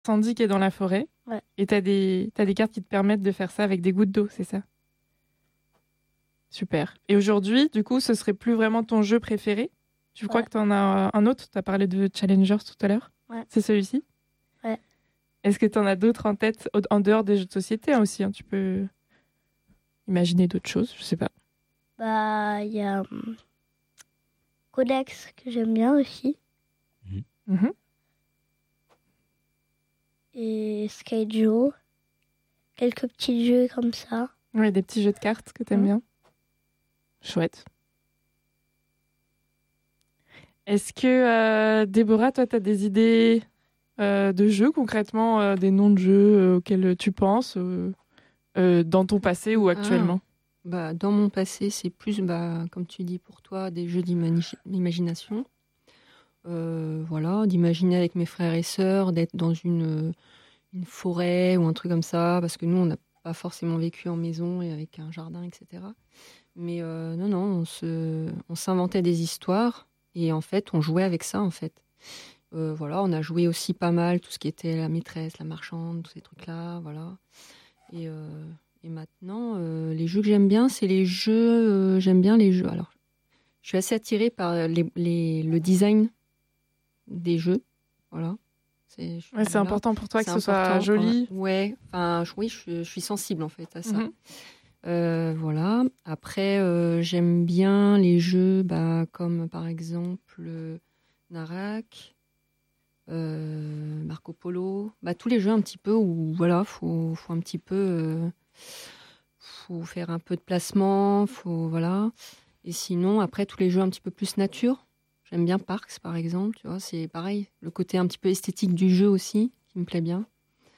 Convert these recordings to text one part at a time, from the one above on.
Sandy qui est dans la forêt. Ouais. Et t'as des cartes qui te permettent de faire ça avec des gouttes d'eau, c'est ça? Super. Et aujourd'hui, du coup, ce serait plus vraiment ton jeu préféré? Tu crois que t'en as un autre? T'as parlé de Challengers tout à l'heure. Ouais. C'est celui-ci? Ouais. Est-ce que t'en as d'autres en tête, en dehors des jeux de société aussi, hein? Tu peux imaginer d'autres choses, je sais pas. Bah, il y a Codex que j'aime bien aussi. Mhm. Et Skyjo. Quelques petits jeux comme ça. Ouais, des petits jeux de cartes que t'aimes bien. Chouette. Est-ce que, Déborah, toi, t'as des idées de jeux, concrètement, des noms de jeux auxquels tu penses dans ton passé ou actuellement? Dans mon passé, c'est plus, comme tu dis pour toi, des jeux d'imagination. D'imaginer avec mes frères et sœurs, d'être dans une forêt ou un truc comme ça, parce que nous, on n'a pas forcément vécu en maison et avec un jardin, etc. Mais non, on s'inventait des histoires et en fait, on jouait avec ça, en fait. On a joué aussi pas mal tout ce qui était la maîtresse, la marchande, tous ces trucs-là, voilà. Et maintenant, les jeux que j'aime bien, c'est les jeux... j'aime bien les jeux. Alors, je suis assez attirée par le design des jeux, voilà. C'est important pour toi que ce soit joli. Oui, je suis sensible en fait à ça. Voilà. Après, j'aime bien les jeux comme par exemple Narak, Marco Polo, tous les jeux un petit peu où voilà, faut un petit peu, faut faire un peu de placement, voilà. Et sinon, après tous les jeux un petit peu plus nature. J'aime bien Parks, par exemple, tu vois, c'est pareil. Le côté un petit peu esthétique du jeu aussi, qui me plaît bien.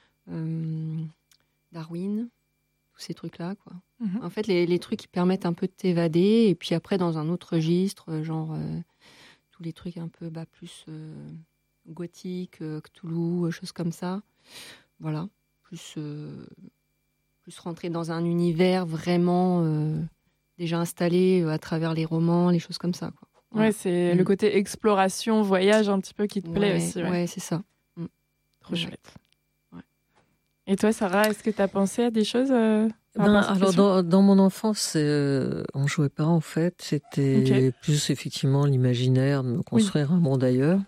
Darwin, tous ces trucs-là, quoi. En fait, les trucs qui permettent un peu de t'évader. Et puis après, dans un autre registre, genre tous les trucs un peu plus gothique, Cthulhu, choses comme ça. Voilà. Plus rentrer dans un univers vraiment déjà installé à travers les romans, les choses comme ça, quoi. Ouais, c'est le côté exploration, voyage un petit peu qui te plaît aussi. Ouais, c'est ça. Trop chouette. Ouais. Et toi, Sarah, est-ce que tu as pensé à des choses alors, dans mon enfance, on jouait pas en fait. C'était plus effectivement l'imaginaire de me construire un monde ailleurs.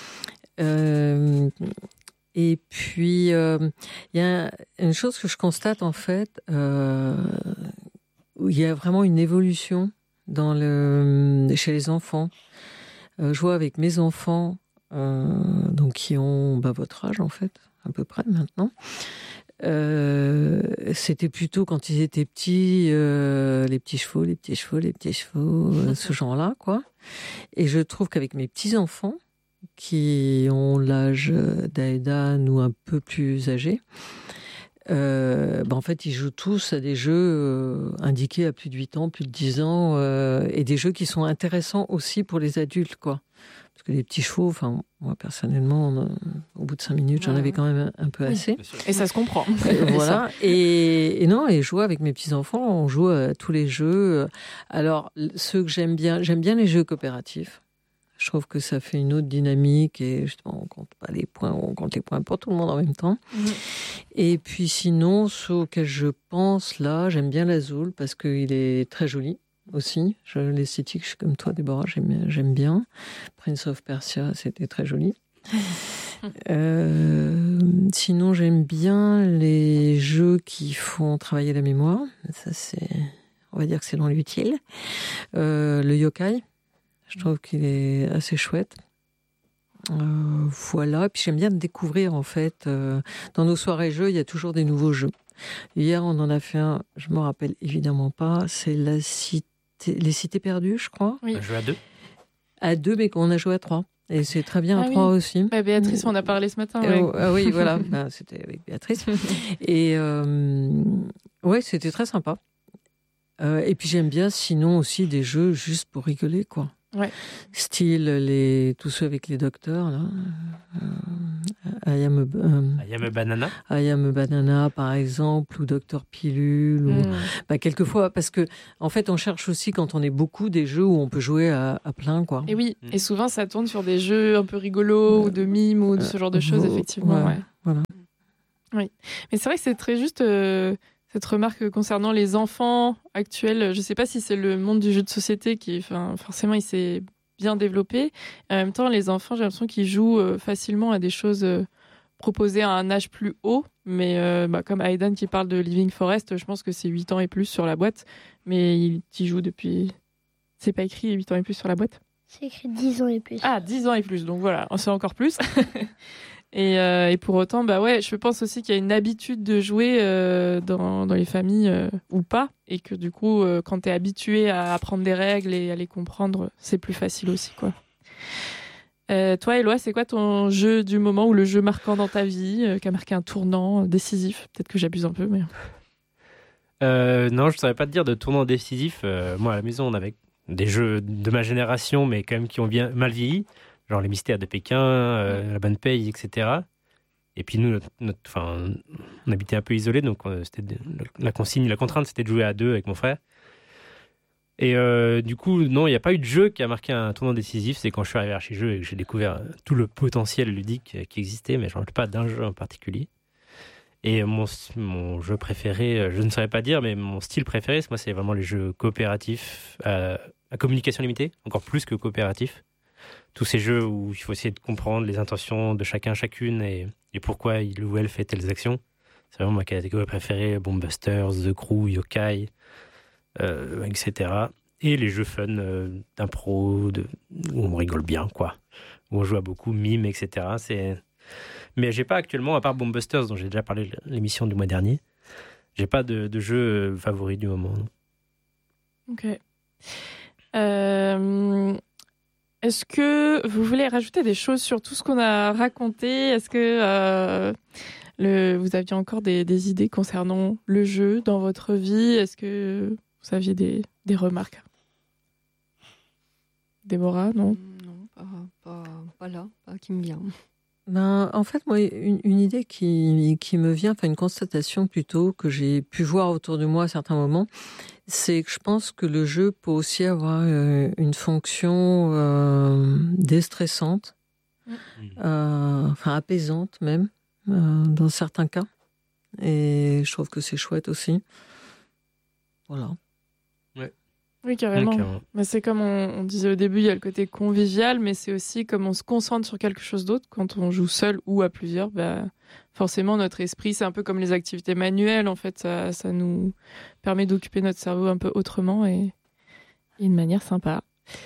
Et puis, il y a une chose que je constate en fait, où il y a vraiment une évolution chez les enfants. Je vois avec mes enfants, donc qui ont votre âge en fait, à peu près maintenant. C'était plutôt quand ils étaient petits, les petits chevaux, ce genre-là, quoi. Et je trouve qu'avec mes petits-enfants, qui ont l'âge d'Aedan ou un peu plus âgés, en fait, ils jouent tous à des jeux indiqués à plus de 8 ans, plus de 10 ans, et des jeux qui sont intéressants aussi pour les adultes, quoi. Parce que les petits chevaux, moi, personnellement, au bout de 5 minutes, j'en avais quand même un peu assez. Et ça se comprend. Voilà. Et jouer avec mes petits-enfants, on joue à tous les jeux. Alors, ceux que j'aime bien les jeux coopératifs. Je trouve que ça fait une autre dynamique et justement, on compte pas les points, on compte les points pour tout le monde en même temps. Et puis sinon, ceux auxquels je pense là, j'aime bien l'Azul parce qu'il est très joli aussi. L'esthétique, je suis comme toi, Déborah, j'aime bien. Prince of Persia, c'était très joli. Sinon, j'aime bien les jeux qui font travailler la mémoire. Ça, on va dire que c'est dans l'utile. Le yokai. Je trouve qu'il est assez chouette. Voilà. Et puis j'aime bien découvrir, en fait. Dans nos soirées jeux, il y a toujours des nouveaux jeux. Hier, on en a fait un, je ne me rappelle évidemment pas, c'est les cités perdues, je crois. Oui. On a joué à 2 ? À 2, mais qu'on a joué à 3. Et c'est très bien à 3 aussi. Béatrice, on a parlé ce matin. Oui, voilà. C'était avec Béatrice. Et c'était très sympa. Et puis j'aime bien, sinon aussi, des jeux juste pour rigoler, quoi. Ouais. Style tous ceux avec les docteurs là. I am a Banana par exemple, ou Docteur Pilule ou quelquefois, parce que en fait on cherche aussi quand on est beaucoup des jeux où on peut jouer à plein, quoi. Et oui, et souvent ça tourne sur des jeux un peu rigolos ou de mimes ou de ce genre de choses, effectivement. Voilà. Mais c'est vrai que c'est très juste cette remarque concernant les enfants actuels. Je ne sais pas si c'est le monde du jeu de société qui, forcément, il s'est bien développé. En même temps, les enfants, j'ai l'impression qu'ils jouent facilement à des choses proposées à un âge plus haut. Mais comme Aidan qui parle de Living Forest, je pense que c'est 8 ans et plus sur la boîte. Mais il y joue depuis... C'est pas écrit 8 ans et plus sur la boîte ? C'est écrit 10 ans et plus. Ah, 10 ans et plus. Donc voilà, c'est encore plus. Et pour autant, je pense aussi qu'il y a une habitude de jouer dans les familles ou pas. Et que du coup, quand tu es habitué à apprendre des règles et à les comprendre, c'est plus facile aussi, quoi. Toi, Éloi, c'est quoi ton jeu du moment ou le jeu marquant dans ta vie qui a marqué un tournant décisif ? Peut-être que j'abuse un peu, mais... Non, je ne saurais pas te dire de tournant décisif. Moi, à la maison, on avait des jeux de ma génération, mais quand même qui ont bien mal vieilli. Genre les Mystères de Pékin, la Bonne Paye, etc. Et puis nous, on habitait un peu isolés, donc la contrainte, c'était de jouer à 2 avec mon frère. Et du coup, non, il n'y a pas eu de jeu qui a marqué un tournant décisif. C'est quand je suis arrivé à Archijeux et que j'ai découvert tout le potentiel ludique qui existait, mais je ne parle pas d'un jeu en particulier. Et mon jeu préféré, je ne saurais pas dire, mais mon style préféré, moi, c'est vraiment les jeux coopératifs à communication limitée, encore plus que coopératifs. Tous ces jeux où il faut essayer de comprendre les intentions de chacune et pourquoi il ou elle fait telles actions. C'est vraiment ma catégorie préférée, Bombusters, The Crew, Yokai, etc. Et les jeux fun d'impro, où on rigole bien, quoi. Où on joue à beaucoup, mime, etc. Mais j'ai pas actuellement, à part Bombusters, dont j'ai déjà parlé de l'émission du mois dernier, j'ai pas de jeu favori du moment. Ok. Est-ce que vous voulez rajouter des choses sur tout ce qu'on a raconté ? Est-ce que vous aviez encore des idées concernant le jeu dans votre vie ? Est-ce que vous aviez des remarques ? Déborah, non ? Non, pas là, pas qui me vient. En fait, moi, une idée qui me vient, une constatation plutôt, que j'ai pu voir autour de moi à certains moments, c'est que je pense que le jeu peut aussi avoir une fonction déstressante, apaisante même, dans certains cas. Et je trouve que c'est chouette aussi. Voilà. Oui, carrément. Mais c'est comme on disait au début, il y a le côté convivial, mais c'est aussi comme on se concentre sur quelque chose d'autre. Quand on joue seul ou à plusieurs, forcément, notre esprit, c'est un peu comme les activités manuelles. En fait, ça nous permet d'occuper notre cerveau un peu autrement et d'une manière sympa.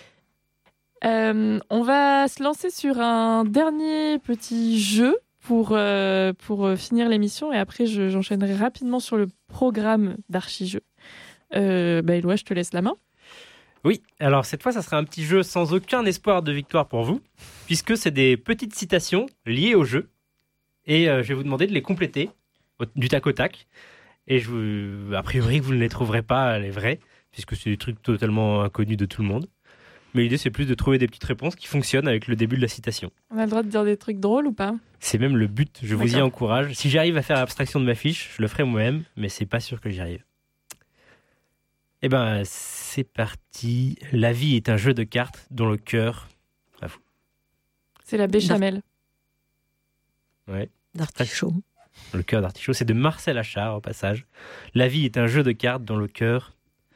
On va se lancer sur un dernier petit jeu pour finir l'émission. Et après, j'enchaînerai rapidement sur le programme d'Archijeux. Éloi, je te laisse la main. Oui, alors cette fois, ça sera un petit jeu sans aucun espoir de victoire pour vous, puisque c'est des petites citations liées au jeu. Et je vais vous demander de les compléter du tac au tac. Et a priori, vous ne les trouverez pas les vraies, puisque c'est des trucs totalement inconnus de tout le monde. Mais l'idée, c'est plus de trouver des petites réponses qui fonctionnent avec le début de la citation. On a le droit de dire des trucs drôles ou pas ? C'est même le but, je vous y encourage. Si j'arrive à faire abstraction de ma fiche, je le ferai moi-même, mais c'est pas sûr que j'y arrive. Eh ben, c'est parti. La vie est un jeu de cartes dont le cœur... C'est la béchamel. Ouais. D'artichaut. Le cœur d'artichaut, c'est de Marcel Achard, au passage. La vie est un jeu de cartes dont le cœur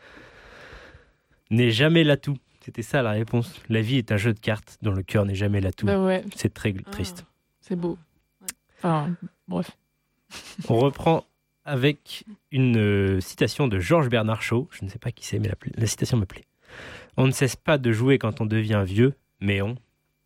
n'est jamais l'atout. C'était ça la réponse. La vie est un jeu de cartes dont le cœur n'est jamais l'atout. Ouais. C'est très triste. C'est beau. Ouais. Bref. On reprend avec une citation de Georges Bernard Shaw. Je ne sais pas qui c'est, mais la citation me plaît. On ne cesse pas de jouer quand on devient vieux, mais on...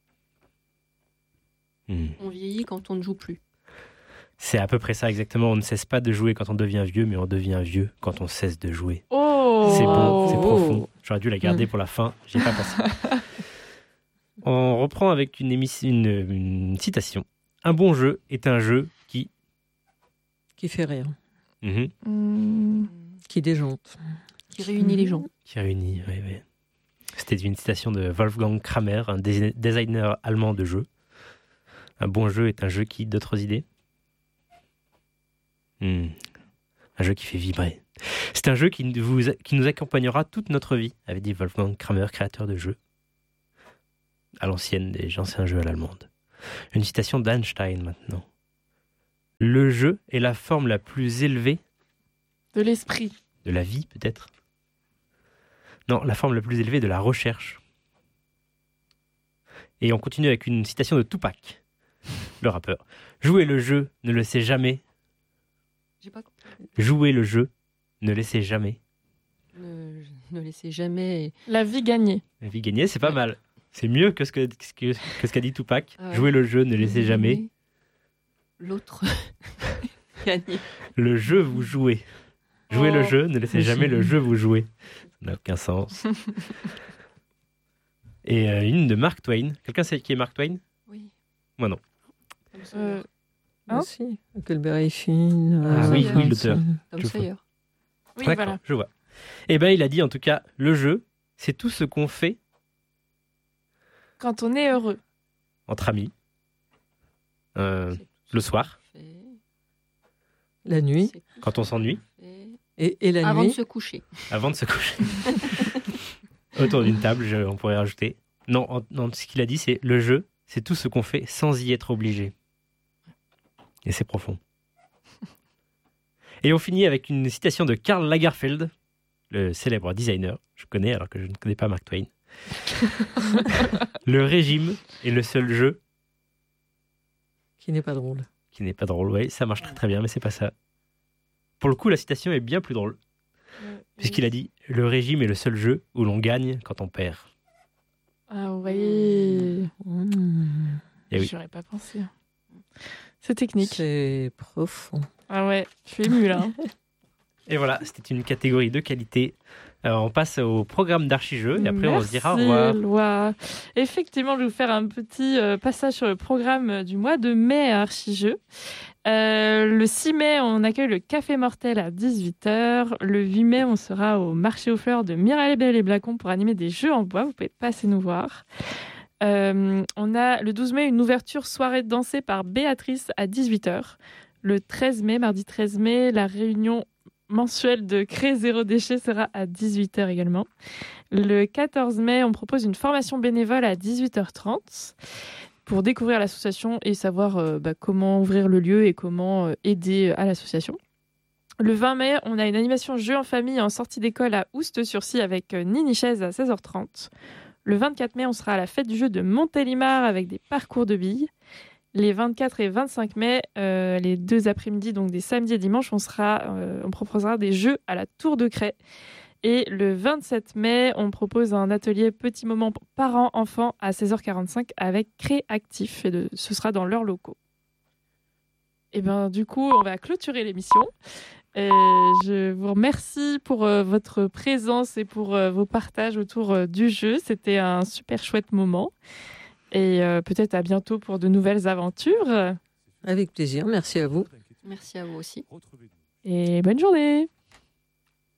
On vieillit quand on ne joue plus. C'est à peu près ça, exactement. On ne cesse pas de jouer quand on devient vieux, mais on devient vieux quand on cesse de jouer. Oh, c'est beau, c'est profond. J'aurais dû la garder pour la fin. J'y ai pas pensé. On reprend avec une citation. Un bon jeu est un jeu qui fait rire. Mm-hmm. Qui déjante. Qui réunit les gens. Qui réunit, oui. C'était une citation de Wolfgang Kramer, un designer allemand de jeux. Un bon jeu est un jeu qui... D'autres idées ? Un jeu qui fait vibrer. C'est un jeu qui nous accompagnera toute notre vie, avait dit Wolfgang Kramer, créateur de jeux. À l'ancienne, des anciens jeux à l'allemande. Une citation d'Einstein maintenant. Le jeu est la forme la plus élevée De l'esprit. de la vie, peut-être. Non, la forme la plus élevée de la recherche. Et on continue avec une citation de Tupac, le rappeur. Jouer le jeu, ne le laissez jamais. J'ai pas compris. Jouer le jeu, ne laissez jamais. Ne laissez jamais. La vie gagnée. La vie gagnée, c'est pas mal. C'est mieux que ce qu'a dit Tupac. Ah ouais. Jouer le jeu, ne laissez jamais. L'autre gagner. Le jeu, vous jouez. Jouez le jeu, ne laissez jamais le jeu vous jouer. Ça n'a aucun sens. Et une de Mark Twain. Quelqu'un sait qui est Mark Twain? Oui. Moi non. Euh, Moi Hein aussi. Huckleberry Finn. Ah oui, oui, l'auteur. Tom Je Sawyer. Oui, D'accord, voilà. je vois. Eh bien, il a dit en tout cas, le jeu, c'est tout ce qu'on fait Quand on est heureux. entre amis, le soir, La nuit. quand on s'ennuie, Et la Avant nuit. de se coucher. avant de se coucher. Autour d'une table, on pourrait rajouter. Non, ce qu'il a dit, c'est le jeu, c'est tout ce qu'on fait sans y être obligé. Et c'est profond. Et on finit avec une citation de Karl Lagerfeld, le célèbre designer. Je connais alors que je ne connais pas Mark Twain. Le régime est le seul jeu Qui n'est pas drôle. qui n'est pas drôle. Oui, ça marche très très bien, mais c'est pas ça. Pour le coup, la citation est bien plus drôle. Puisqu'il a dit « Le régime est le seul jeu où l'on gagne quand on perd Ah oui. Eh oui. J'aurais pas pensé. C'est technique. C'est profond. Ah ouais, je suis émue là. » Et voilà, c'était une catégorie de qualité. Alors, on passe au programme d'archi-jeux et après on se dira au revoir. Merci, Eloi. Effectivement, je vais vous faire un petit passage sur le programme du mois de mai à Archijeux. Le 6 mai, on accueille le Café Mortel à 18h. Le 8 mai, on sera au marché aux fleurs de Miralbel et Blacon pour animer des jeux en bois. Vous pouvez passer nous voir. On a le 12 mai une ouverture soirée dansée par Béatrice à 18h. Le 13 mai, mardi 13 mai, la réunion mensuelle de Cré Zéro Déchet sera à 18h également. Le 14 mai, on propose une formation bénévole à 18h30 pour découvrir l'association et savoir comment ouvrir le lieu et comment aider à l'association. Le 20 mai, on a une animation jeux en famille en sortie d'école à Oust-sur-Cie avec Nini Chaise à 16h30. Le 24 mai, on sera à la fête du jeu de Montélimar avec des parcours de billes. Les 24 et 25 mai, les deux après-midi, donc des samedis et dimanches, on proposera des jeux à la Tour de Craie. Et le 27 mai, on propose un atelier petit moment parents-enfants à 16h45 avec Créactif. Et ce sera dans leurs locaux. Et ben du coup, on va clôturer l'émission. Et je vous remercie pour votre présence et pour vos partages autour du jeu. C'était un super chouette moment. Et peut-être à bientôt pour de nouvelles aventures. Avec plaisir. Merci à vous. Merci à vous aussi. Et bonne journée.